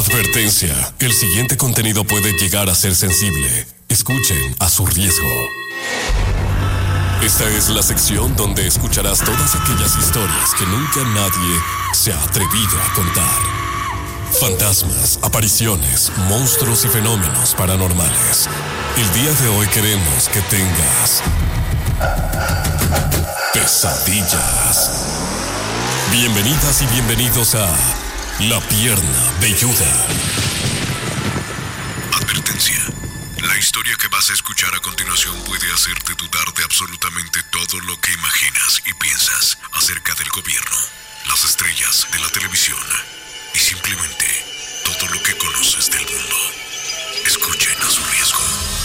Advertencia, el siguiente contenido puede llegar a ser sensible. Escuchen a su riesgo. Esta es la sección donde escucharás todas aquellas historias que nunca nadie se ha atrevido a contar. Fantasmas, apariciones, monstruos y fenómenos paranormales. El día de hoy queremos que tengas pesadillas. Bienvenidas y bienvenidos a La Pierna Velluda. Advertencia. La historia que vas a escuchar a continuación puede hacerte dudar de absolutamente todo lo que imaginas y piensas acerca del gobierno, las estrellas de la televisión y simplemente todo lo que conoces del mundo. Escuchen a su riesgo.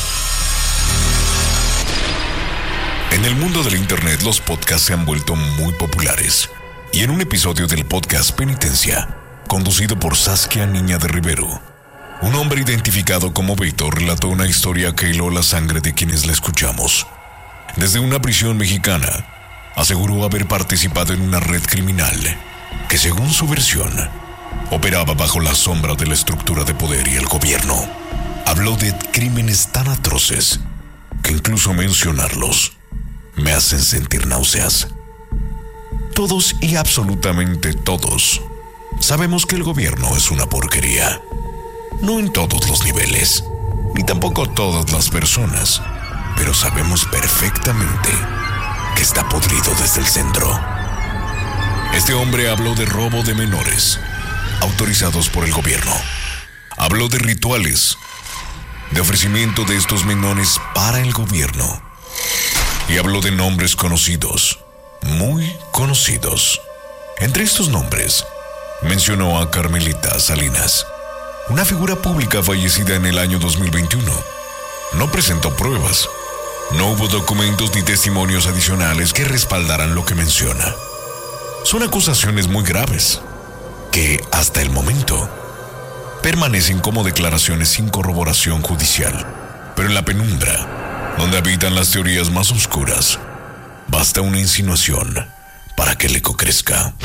En el mundo del internet los podcasts se han vuelto muy populares. Y en un episodio del podcast Penitencia, conducido por Saskia Niña de Rivero, un hombre identificado como Beto relató una historia que heló la sangre de quienes la escuchamos. Desde una prisión mexicana, aseguró haber participado en una red criminal que, según su versión, operaba bajo la sombra de la estructura de poder y el gobierno. Habló de crímenes tan atroces que incluso mencionarlos me hacen sentir náuseas. Todos y absolutamente todos sabemos que el gobierno es una porquería. No en todos los niveles, ni tampoco todas las personas, pero sabemos perfectamente que está podrido desde el centro. Este hombre habló de robo de menores, autorizados por el gobierno. Habló de rituales, de ofrecimiento de estos menores para el gobierno. Y habló de nombres conocidos, muy conocidos. Entre estos nombres, mencionó a Carmelita Salinas, una figura pública fallecida en el año 2021. No presentó pruebas. No hubo documentos ni testimonios adicionales que respaldaran lo que menciona. Son acusaciones muy graves, que hasta el momento permanecen como declaraciones sin corroboración judicial. Pero en la penumbra, donde habitan las teorías más oscuras, basta una insinuación para que el eco crezca.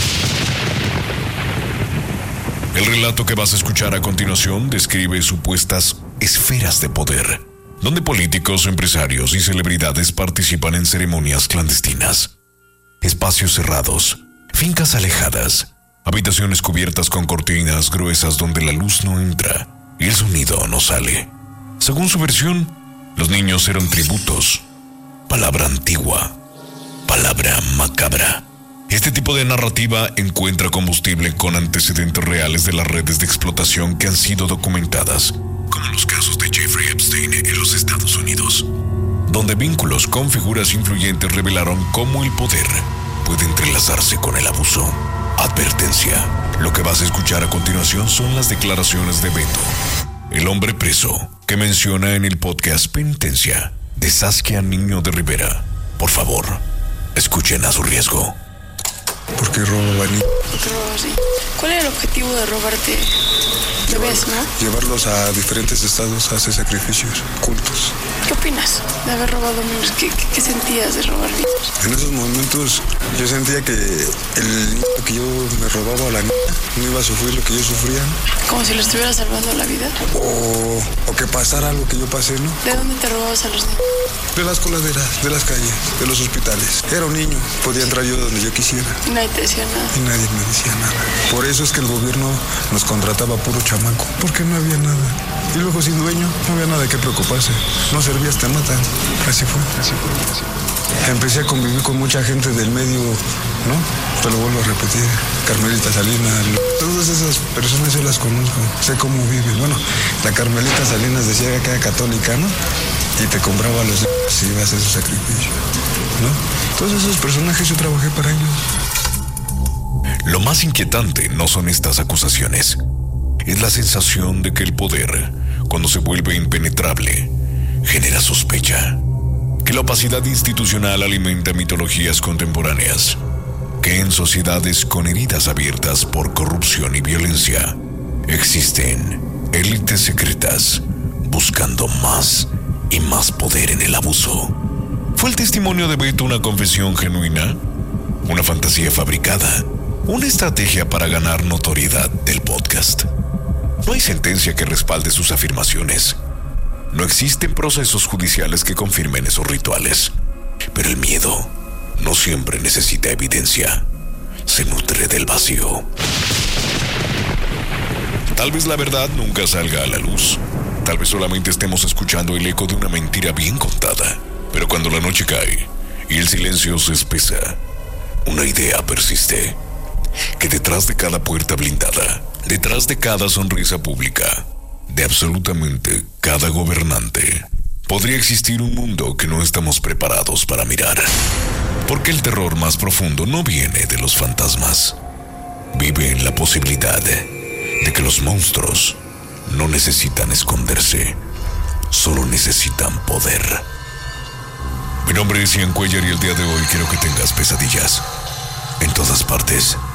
El relato que vas a escuchar a continuación describe supuestas esferas de poder, donde políticos, empresarios y celebridades participan en ceremonias clandestinas. Espacios cerrados, fincas alejadas, habitaciones cubiertas con cortinas gruesas donde la luz no entra y el sonido no sale. Según su versión, los niños eran tributos. Palabra antigua, palabra macabra. Este tipo de narrativa encuentra combustible con antecedentes reales de las redes de explotación que han sido documentadas, como los casos de Jeffrey Epstein en los Estados Unidos, donde vínculos con figuras influyentes revelaron cómo el poder puede entrelazarse con el abuso. Advertencia: lo que vas a escuchar a continuación son las declaraciones de Beto, el hombre preso, que menciona en el podcast Penitencia de Saskia Niño de Rivera. Por favor, escuchen a su riesgo. ¿Por qué roban? ¿Por qué robas así? ¿Cuál era el objetivo de robarte bebés, no? Llevarlos a diferentes estados a hacer sacrificios, cultos. ¿Qué opinas de haber robado niños? ¿Qué sentías de robar niños? En esos momentos yo sentía que el niño que yo me robaba a la niña no iba a sufrir lo que yo sufría, ¿no? Como si le estuvieras salvando la vida. O que pasara algo que yo pasé, ¿no? ¿De dónde te robabas a los niños? De las coladeras, de las calles, de los hospitales. Era un niño, podía entrar yo donde yo quisiera. Nadie te decía nada. Y nadie me decía nada. Por eso es que el gobierno nos contrataba puro chamaco, porque no había nada. Y luego sin dueño, no había nada que preocuparse. No servías, te matan. Así fue. Empecé a convivir con mucha gente del medio, ¿no? Te lo vuelvo a repetir. Carmelita Salinas, todas esas personas yo las conozco, sé cómo viven. Bueno, la Carmelita Salinas decía que era católica, ¿no? Y te compraba los niños y iba a hacer su sacrificio, ¿no? Todos esos personajes yo trabajé para ellos. Lo más inquietante no son estas acusaciones. Es la sensación de que el poder, cuando se vuelve impenetrable, genera sospecha. Que la opacidad institucional alimenta mitologías contemporáneas. Que en sociedades con heridas abiertas por corrupción y violencia, existen élites secretas buscando más y más poder en el abuso. ¿Fue el testimonio de Beto una confesión genuina? ¿Una fantasía fabricada? ¿Una estrategia para ganar notoriedad del podcast? No hay sentencia que respalde sus afirmaciones. No existen procesos judiciales que confirmen esos rituales. Pero el miedo no siempre necesita evidencia. Se nutre del vacío. Tal vez la verdad nunca salga a la luz. Tal vez solamente estemos escuchando el eco de una mentira bien contada. Pero cuando la noche cae y el silencio se espesa, una idea persiste. Que detrás de cada puerta blindada, detrás de cada sonrisa pública, de absolutamente cada gobernante, podría existir un mundo que no estamos preparados para mirar. Porque el terror más profundo no viene de los fantasmas. Vive en la posibilidad de que los monstruos no necesitan esconderse, solo necesitan poder. Mi nombre es Ian Cuellar y el día de hoy quiero que tengas pesadillas en todas partes.